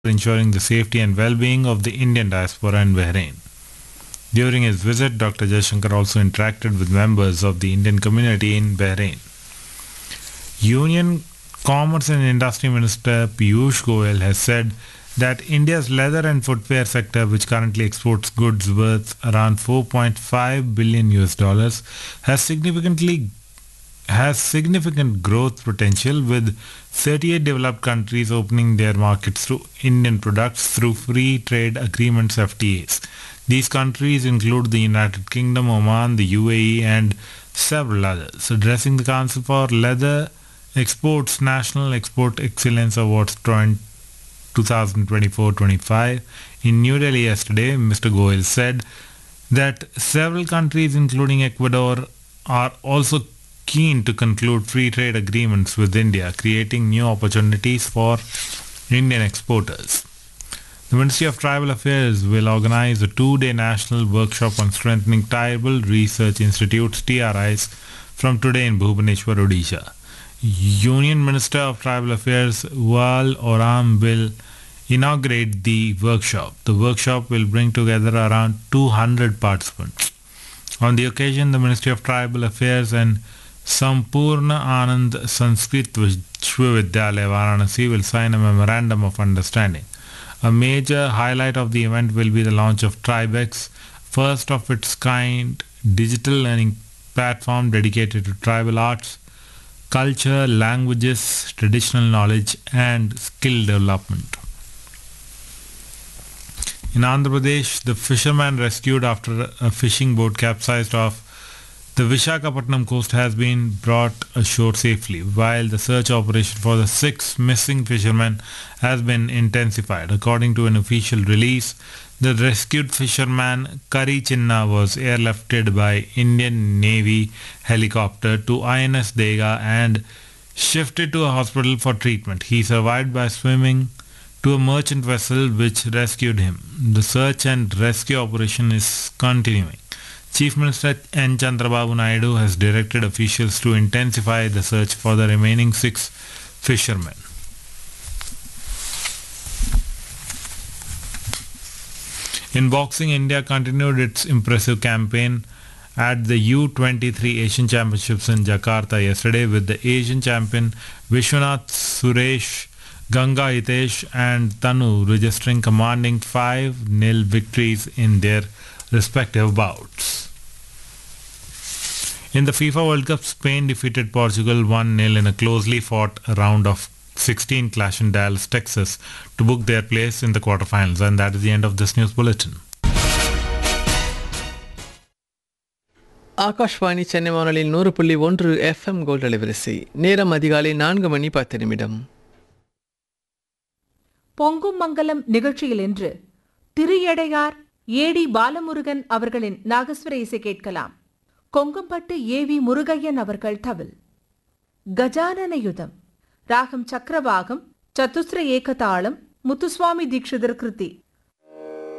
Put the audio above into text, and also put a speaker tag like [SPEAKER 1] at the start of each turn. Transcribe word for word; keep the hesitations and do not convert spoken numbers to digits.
[SPEAKER 1] ensuring the safety and well-being of the Indian diaspora in Bahrain. During his visit, Doctor Jaishankar also interacted with members of the Indian community in Bahrain. Union Commerce and Industry Minister Piyush Goyal has said that India's leather and footwear sector, which currently exports goods worth around four point five billion U S dollars, has significantly has significant growth potential, with thirty-eight developed countries opening their markets to Indian products through free trade agreements F T As. These countries include the United Kingdom, Oman, the U A E and several others. Addressing the Council for Leather Exports National Export Excellence Awards twenty twenty-four twenty-five in New Delhi yesterday, Mister Goyal said that several countries including Ecuador are also keen to conclude free trade agreements with India, creating new opportunities for Indian exporters. The Ministry of Tribal Affairs will organize a two-day national workshop on strengthening tribal research institutes T R Is from today in Bhubaneswar, Odisha. Union Minister of Tribal Affairs Wal Oram will inaugurate the workshop. The workshop will bring together around two hundred participants. On the occasion, the Ministry of Tribal Affairs and Sampurna Anand Sanskrit Vishwavidyalaya Varanasi will sign a memorandum of understanding. A major highlight of the event will be the launch of Tribex, first of its kind digital learning platform dedicated to tribal arts, culture, languages, traditional knowledge and skill development. In Andhra Pradesh, the fisherman rescued after a fishing boat capsized off the Visakhapatnam coast has been brought ashore safely, while the search operation for the six missing fishermen has been intensified. According to an official release, the rescued fisherman Kari Chinna was airlifted by Indian Navy helicopter to I N S Dega and shifted to a hospital for treatment. He survived by swimming to a merchant vessel which rescued him. The search and rescue operation is continuing. Chief Minister N. Chandrababu Naidu has directed officials to intensify the search for the remaining six fishermen. In boxing, India continued its impressive campaign at the U twenty-three Asian Championships in Jakarta yesterday, with the Asian champion Vishwanath Suresh, Ganga Hitesh and Tanu registering commanding five nil victories in their respective bouts. In the FIFA World Cup, Spain defeated Portugal one nil in a closely fought round of sixteen clash in Dallas, Texas to book their place in the quarterfinals. And that is the end of this news bulletin.
[SPEAKER 2] Akashvani Chennai வானொலியில் நூறு புள்ளி ஒன்று FM gold அலைவரிசை. நேரம் அதிகாலை நான்கு மணி பத்து நிமிடம்.
[SPEAKER 3] பொங்கும் மங்கலம் நிகழ்ச்சியில் இன்று திரியடையார் ஏடி பாலமுருகன் அவர்களின் நாகஸ்வர இசை கேட்கலாம். கொங்கம்பட்டு ஏவி முருகையன் அவர்கள் தவில். கஜானன யுதம் ராகம் சக்கரவாகம், சத்துஸ்ர ஏகதாளம், முத்துசுவாமி தீட்சிதர் கிருதி.